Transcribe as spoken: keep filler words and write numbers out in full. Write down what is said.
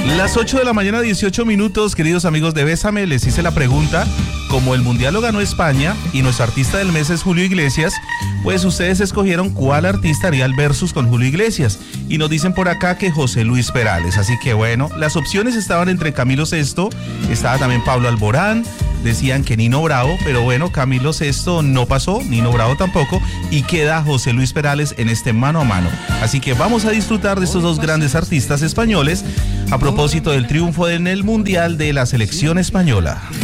Las ocho de la mañana, dieciocho minutos, queridos amigos de Bésame, les hice la pregunta, como el Mundial lo ganó España y nuestro artista del mes es Julio Iglesias, pues ustedes escogieron cuál artista haría el versus con Julio Iglesias, y nos dicen por acá que José Luis Perales, así que bueno, las opciones estaban entre Camilo Sesto, estaba también Pablo Alborán, decían que Nino Bravo, pero bueno, Camilo Sesto no pasó, Nino Bravo tampoco, y queda José Luis Perales en este mano a mano. Así que vamos a disfrutar de estos dos grandes artistas españoles a propósito del triunfo en el Mundial de la selección española.